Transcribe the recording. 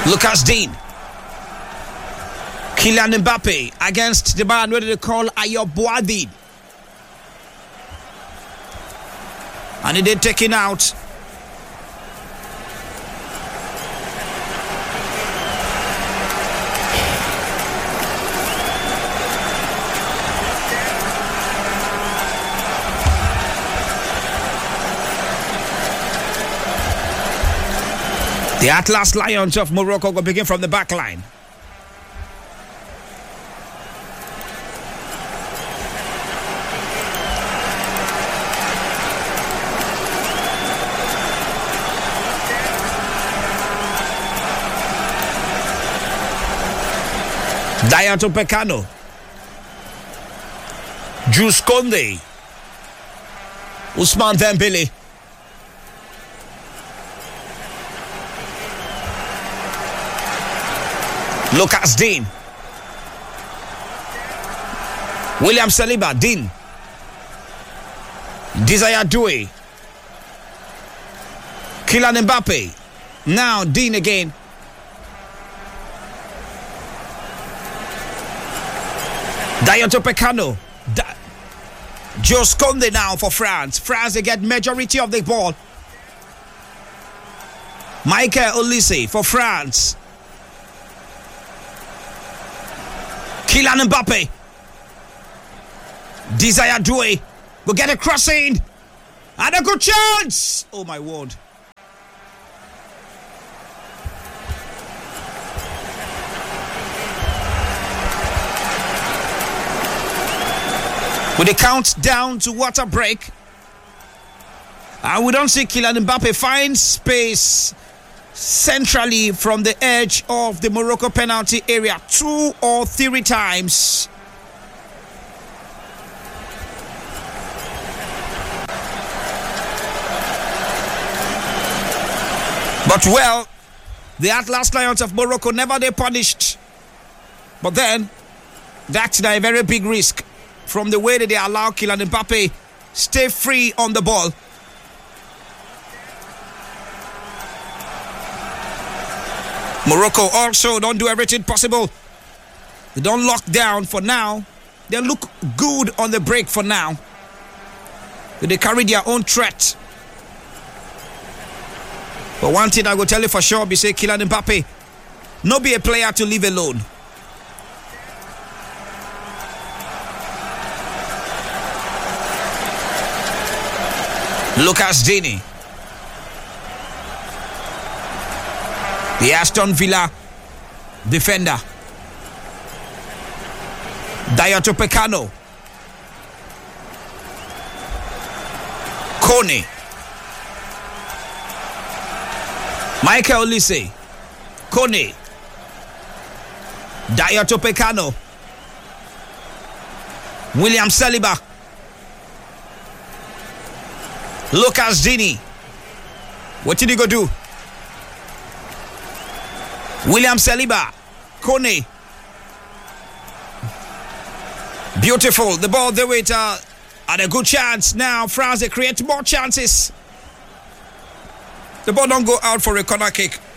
Lucas Dean. Kylian Mbappe against the man where they call Ayob Boadi. And he did take it out. The Atlas Lions of Morocco will begin from the back line. Dayato Pecano, Jules Koundé, Ousmane Dembele, Lucas Dean, William Saliba, Dean, Desire Doué, Kylian Mbappe, now Dean again. Dayato Pecano, Jules Koundé now for France. France, they get majority of the ball. Michael Olise for France. Kylian Mbappe. Desire Doué will get a crossing. And a good chance. Oh my word. With a countdown to water break, and we don't see Kylian Mbappe find space centrally from the edge of the Morocco penalty area 2 or 3 times. But well, the Atlas Lions of Morocco never they punished. But then, that's a very big risk. From the way that they allow Kylian Mbappe stay free on the ball. Morocco also don't do everything possible. They don't lock down for now. They look good on the break for now. They carry their own threat. But one thing I will tell you for sure, be say Kylian Mbappe no be a player to leave alone. Lucas Digne. The Aston Villa defender. Dayato Pecano. Kone. Michael Olise. Kone. Dayato Pecano. William Saliba. Lucas Digne. What did he go do? William Saliba. Kone. Beautiful. The ball there with and a good chance. Now France, they create more chances. The ball don't go out for a corner kick.